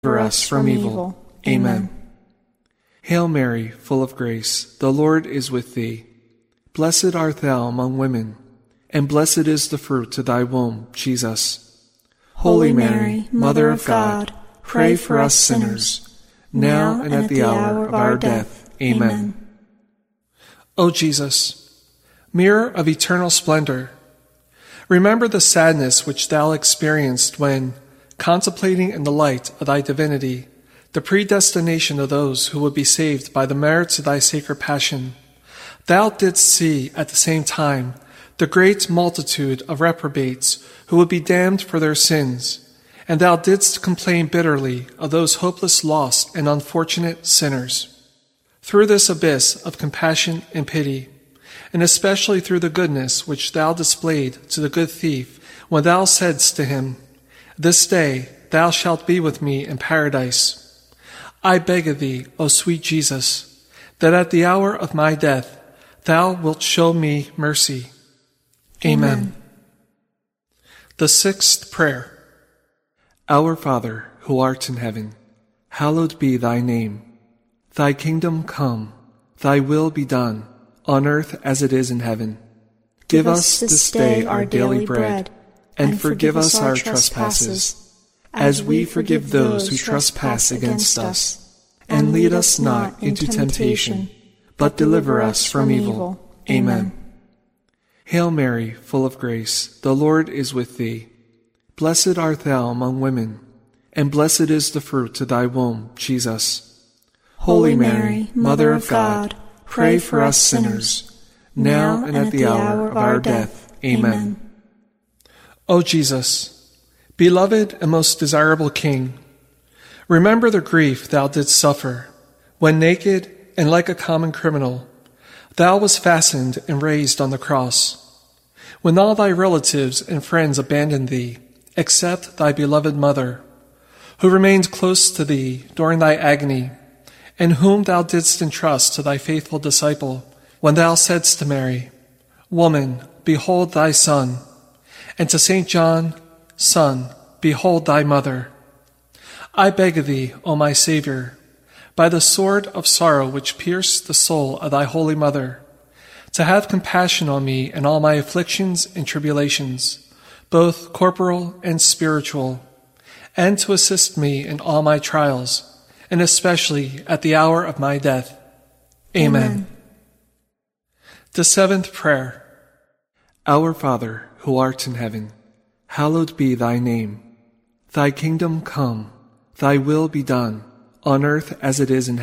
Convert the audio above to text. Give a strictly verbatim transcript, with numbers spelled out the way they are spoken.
Deliver us from evil. Amen. Hail Mary, full of grace, the Lord is with thee. Blessed art thou among women, and blessed is the fruit of thy womb, Jesus. Holy Mary, Mother of God, pray for us sinners, now and at the hour of our death. Amen. O Jesus, mirror of eternal splendor, remember the sadness which thou experienced when, contemplating in the light of thy divinity the predestination of those who would be saved by the merits of thy sacred passion, thou didst see at the same time the great multitude of reprobates who would be damned for their sins, and thou didst complain bitterly of those hopeless, lost, and unfortunate sinners. Through this abyss of compassion and pity, and especially through the goodness which thou displayed to the good thief when thou saidst to him, "This day thou shalt be with me in paradise," I beg of thee, O sweet Jesus, that at the hour of my death thou wilt show me mercy. Amen. Amen. The sixth prayer. Our Father, who art in heaven, hallowed be thy name. Thy kingdom come, thy will be done, on earth as it is in heaven. Give us this day our daily bread, and forgive us our trespasses, as we forgive those who trespass against us. And lead us not into temptation, but deliver us from evil. Amen. Hail Mary, full of grace, the Lord is with thee. Blessed art thou among women, and blessed is the fruit of thy womb, Jesus. Holy Mary, Mother of God, pray for us sinners, now and at the hour of our death. Amen. O Jesus, beloved and most desirable King, remember the grief thou didst suffer, when naked and like a common criminal, thou wast fastened and raised on the cross, when all thy relatives and friends abandoned thee, except thy beloved mother, who remained close to thee during thy agony, and whom thou didst entrust to thy faithful disciple, when thou saidst to Mary, "Woman, behold thy son," and to Saint John, "Son, behold thy mother." I beg of thee, O my Savior, by the sword of sorrow which pierced the soul of thy holy mother, to have compassion on me in all my afflictions and tribulations, both corporal and spiritual, and to assist me in all my trials, and especially at the hour of my death. Amen. Amen. The seventh prayer. Our Father, who art in heaven, hallowed be thy name. Thy kingdom come, thy will be done, on earth as it is in heaven.